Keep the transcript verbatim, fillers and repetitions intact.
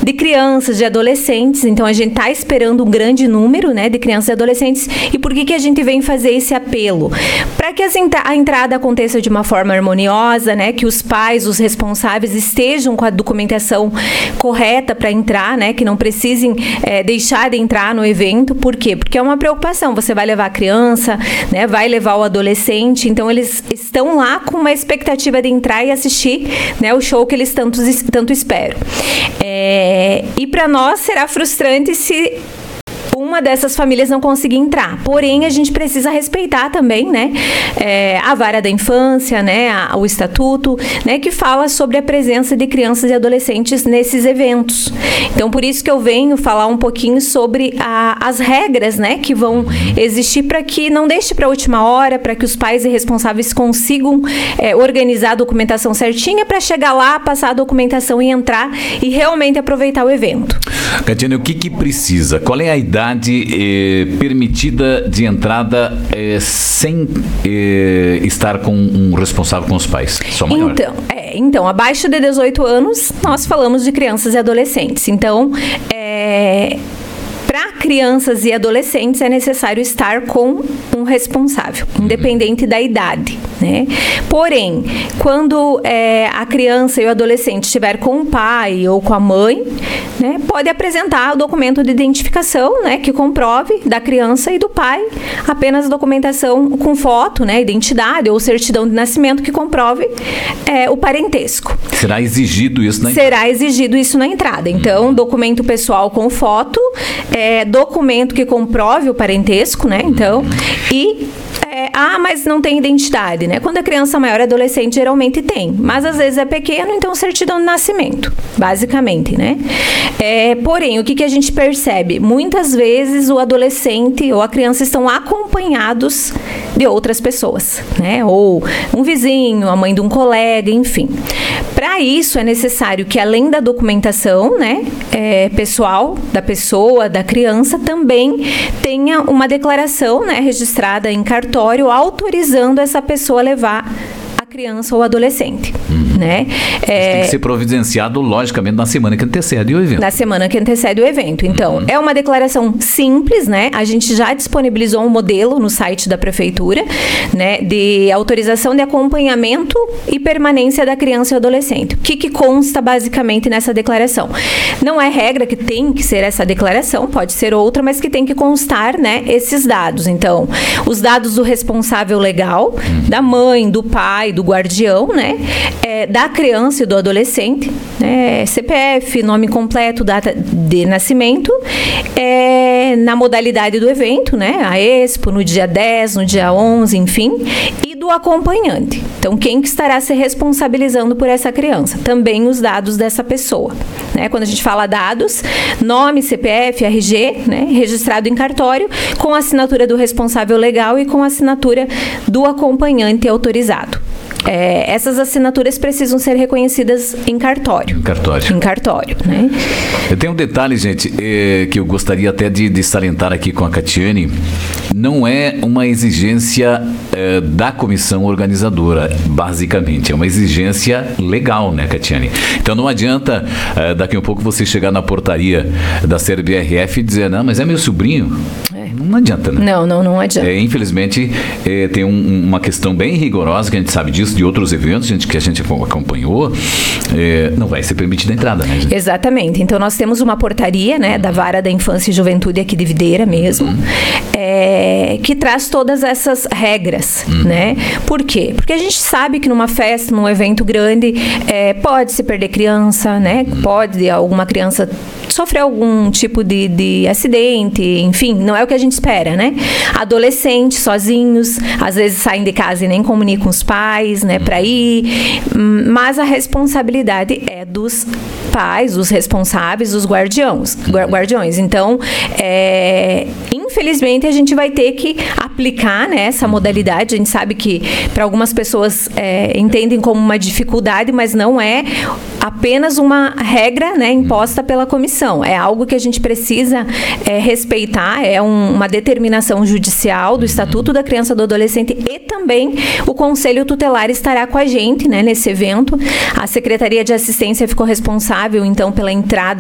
de crianças, de adolescentes. Então, a gente está esperando um grande número, né, de crianças e adolescentes. E por que que a gente vem fazer esse apelo? Para que as entra- a entrada aconteça de uma forma harmoniosa, né, que os pais, os responsáveis estejam com a documentação correta para entrar, né, que não precisem é, deixar de entrar no evento. Por quê? Porque é uma preocupação. Você vai levar a criança, né, vai levar o adolescente, então eles estão lá com uma expectativa de entrar e assistir, né, o show que eles tanto, tanto esperam. É, e para nós será frustrante se uma dessas famílias não conseguir entrar. Porém, a gente precisa respeitar também, né, é, a vara da infância, né, a, o estatuto, né, que fala sobre a presença de crianças e adolescentes nesses eventos. Então, por isso que eu venho falar um pouquinho sobre a, as regras, né, que vão existir para que não deixe para a última hora, para que os pais e responsáveis consigam é, organizar a documentação certinha para chegar lá, passar a documentação e entrar e realmente aproveitar o evento. Catiane, o que que precisa? Qual é a idade Eh, permitida de entrada eh, sem eh, estar com um responsável com os pais? Só maior. Então, é, então, abaixo de dezoito anos, nós falamos de crianças e adolescentes. Então, é... para crianças e adolescentes é necessário estar com um responsável, independente da idade, né? Porém, quando é, a criança e o adolescente estiver com o pai ou com a mãe, né, pode apresentar o documento de identificação, né, que comprove da criança e do pai, apenas documentação com foto, né, identidade ou certidão de nascimento que comprove é, o parentesco. Será exigido isso na entrada? Será exigido isso na entrada. Então, documento pessoal com foto, é, documento que comprove o parentesco, né? Então, e é, ah, mas não tem identidade, né? Quando a criança maior é adolescente, geralmente tem, mas às vezes é pequeno, então certidão de nascimento, basicamente, né? É, porém, o que, que a gente percebe? Muitas vezes o adolescente ou a criança estão acompanhados de outras pessoas, né? Ou um vizinho, a mãe de um colega, enfim. Para isso é necessário que, além da documentação, né, é, pessoal da pessoa, da criança, também tenha uma declaração, né, registrada em cartório autorizando essa pessoa a levar a criança ou adolescente, uhum. né? É, tem que ser providenciado, logicamente, na semana que antecede o evento. Na semana que antecede o evento. Então, uhum. é uma declaração simples, né? A gente já disponibilizou um modelo no site da prefeitura, né? De autorização de acompanhamento e permanência da criança e adolescente. O que que consta, basicamente, nessa declaração? Não é regra que tem que ser essa declaração, pode ser outra, mas que tem que constar, né, esses dados. Então, os dados do responsável legal, uhum. da mãe, do pai, do guardião, né, é, da criança e do adolescente, né, C P F, nome completo, data de nascimento, é, na modalidade do evento, né, a Expo, no dia dez, no dia onze, enfim, e do acompanhante. Então, quem que estará se responsabilizando por essa criança? Também os dados dessa pessoa, né, quando a gente fala dados, nome, C P F, R G, né, registrado em cartório, com a assinatura do responsável legal e com a assinatura do acompanhante autorizado. É, essas assinaturas precisam ser reconhecidas em cartório. Em cartório. Em cartório, né? Eu tenho um detalhe, gente, é, que eu gostaria até de, de salientar aqui com a Catiane. Não é uma exigência é, da comissão organizadora, basicamente. É uma exigência legal, né, Catiane? Então não adianta é, daqui a um pouco você chegar na portaria da C B R F e dizer, não, mas é meu sobrinho. É. Não adianta, né? Não, não, não adianta. É, infelizmente, é, tem um, uma questão bem rigorosa, que a gente sabe disso, de outros eventos gente, que a gente acompanhou, é, não vai ser permitida a entrada, né, gente? Exatamente. Então, nós temos uma portaria, né, da Vara da Infância e Juventude aqui de Videira mesmo, uhum. é, que traz todas essas regras, uhum. né? Por quê? Porque a gente sabe que numa festa, num evento grande, é, pode se perder criança, né? Uhum. Pode alguma criança sofrer algum tipo de, de acidente, enfim, não é o que a gente espera, né? Adolescentes sozinhos, às vezes saem de casa e nem comunicam os pais, né, para ir, mas a responsabilidade é dos pais, dos responsáveis, dos guardiões. guardiões. Então, é, infelizmente, a gente vai ter que aplicar, né, essa modalidade. A gente sabe que para algumas pessoas é, entendem como uma dificuldade, mas não é apenas uma regra, né, imposta pela comissão. É algo que a gente precisa é, respeitar, é um, uma determinação judicial do Estatuto da Criança e do Adolescente, e também o Conselho Tutelar estará com a gente, né, nesse evento. A Secretaria de Assistência ficou responsável, então, pela entrada